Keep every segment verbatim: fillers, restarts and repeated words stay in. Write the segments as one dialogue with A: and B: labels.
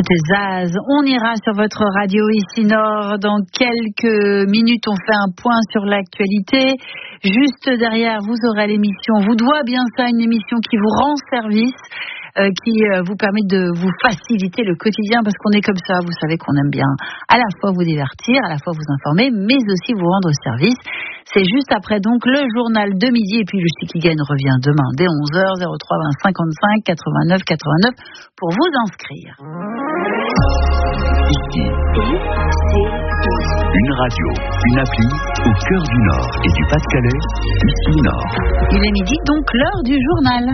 A: C'était Zaz. On ira sur votre radio ici Nord. Dans quelques minutes, on fait un point sur l'actualité. Juste derrière, vous aurez l'émission Vous doit bien ça, une émission qui vous rend service, euh, qui euh, vous permet de vous faciliter le quotidien, parce qu'on est comme ça. Vous savez qu'on aime bien à la fois vous divertir, à la fois vous informer, mais aussi vous rendre service. C'est juste après donc le journal de midi, et puis le Chiquigaine revient demain dès onze heures, zéro trois vingt cinquante-cinq quatre-vingt-neuf quatre-vingt-neuf pour vous inscrire.
B: Ici, une radio, une appli au cœur du Nord et du Pas-de-Calais, ici Nord.
A: Il est midi, donc l'heure du journal.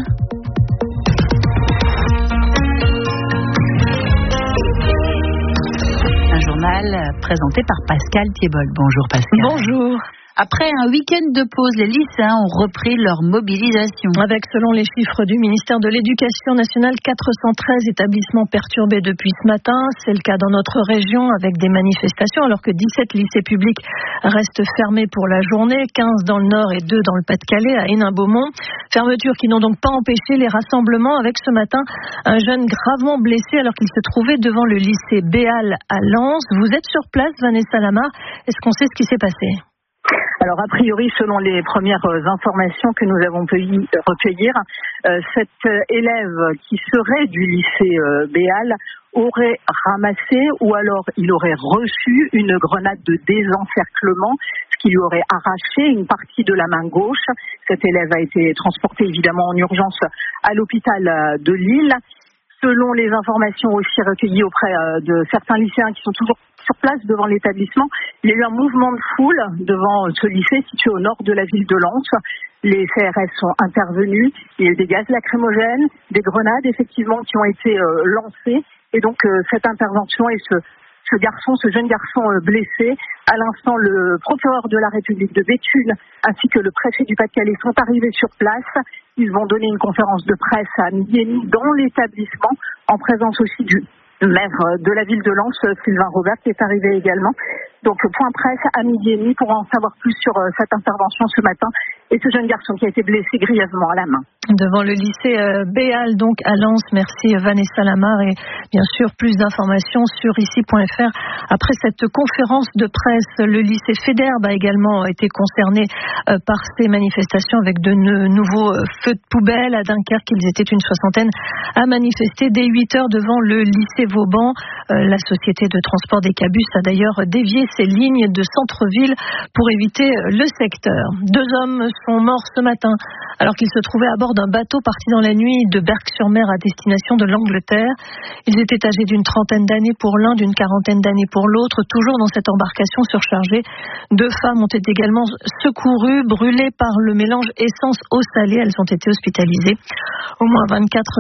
A: Un journal présenté par Pascal Thiébault. Bonjour Pascal.
C: Bonjour.
A: Après un week-end de pause, les lycéens ont repris leur mobilisation.
C: Avec, selon les chiffres du ministère de l'Éducation nationale, quatre cent treize établissements perturbés depuis ce matin. C'est le cas dans notre région avec des manifestations, alors que dix-sept lycées publics restent fermés pour la journée, quinze dans le Nord et deux dans le Pas-de-Calais, à Hénin-Beaumont. Fermetures qui n'ont donc pas empêché les rassemblements, avec ce matin un jeune gravement blessé alors qu'il se trouvait devant le lycée Béal à Lens. Vous êtes sur place, Vanessa Lamar. Est-ce qu'on sait ce qui s'est passé ?
D: Alors, a priori, selon les premières informations que nous avons pu recueillir, euh, cet élève qui serait du lycée euh, Béal aurait ramassé ou alors il aurait reçu une grenade de désencerclement, ce qui lui aurait arraché une partie de la main gauche. Cet élève a été transporté évidemment en urgence à l'hôpital de Lille. Selon les informations aussi recueillies auprès de certains lycéens qui sont toujours sur place devant l'établissement, il y a eu un mouvement de foule devant ce lycée situé au nord de la ville de Lens. Les C R S sont intervenus, il y a eu des gaz lacrymogènes, des grenades effectivement qui ont été euh, lancées. Et donc euh, cette intervention et ce, ce garçon, ce jeune garçon euh, blessé, à l'instant le procureur de la République de Béthune ainsi que le préfet du Pas-de-Calais sont arrivés sur place. Ils vont donner une conférence de presse à midi et demi dans l'établissement, en présence aussi du maire de la ville de Lens, Sylvain Robert, qui est arrivé également. Donc, point presse à midi et demi pour en savoir plus sur euh, cette intervention ce matin et ce jeune garçon qui a été blessé grièvement à la main.
C: Devant le lycée euh, Béal, donc à Lens. Merci Vanessa Lamar, et bien sûr plus d'informations sur ici point f r. Après cette conférence de presse, le lycée Féderbe a également été concerné euh, par ces manifestations avec de ne- nouveaux euh, feux de poubelle. À Dunkerque, ils étaient une soixantaine à manifester dès huit heures devant le lycée Vauban. Euh, la société de transport des Cabus a d'ailleurs dévié ses lignes de centre-ville pour éviter le secteur. Deux hommes sont morts ce matin alors qu'ils se trouvaient à bord d'un bateau parti dans la nuit de Berck-sur-Mer à destination de l'Angleterre. Ils étaient âgés d'une trentaine d'années pour l'un, d'une quarantaine d'années pour l'autre. Toujours dans cette embarcation surchargée, deux femmes ont été également secourues, brûlées par le mélange essence-eau salée. Elles ont été hospitalisées. Au moins vingt-quatre